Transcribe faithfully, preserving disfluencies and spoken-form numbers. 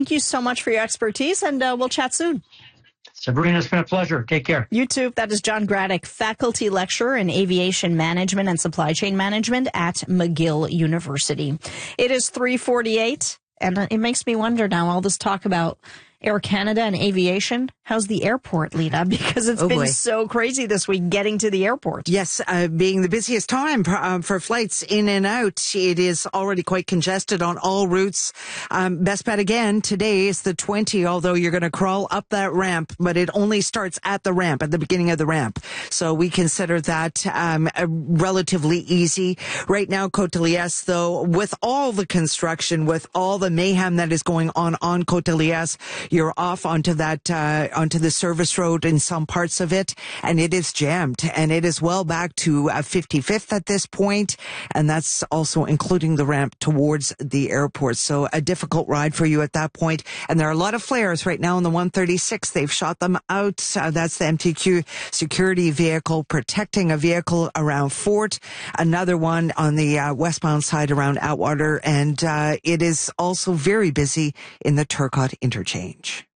Thank you so much for your expertise, and uh, we'll chat soon. Sabrina, it's been a pleasure. Take care. You too. That is John Graddick, faculty lecturer in aviation management and supply chain management at McGill University. It is three forty-eight, and it makes me wonder now, all this talk about Air Canada and aviation. How's the airport, Lita? Because it's oh been boy. so crazy this week getting to the airport. Yes, uh, being the busiest time for, um, for flights in and out. It is already quite congested on all routes. Um, best bet again, today is the twentieth, although you're going to crawl up that ramp, but it only starts at the ramp, at the beginning of the ramp. So we consider that um, relatively easy. Right now, Côte de Liesse, though, with all the construction, with all the mayhem that is going on on Côte de Liesse, you're off onto that, uh, onto the service road in some parts of it, and it is jammed, and it is well back to uh, fifty-fifth at this point, and that's also including the ramp towards the airport. So a difficult ride for you at that point. And there are a lot of flares right now on the one thirty-six. They've shot them out. Uh, that's the M T Q security vehicle protecting a vehicle around Fort, another one on the uh, westbound side around Atwater, and uh, it is also very busy in the Turcotte interchange.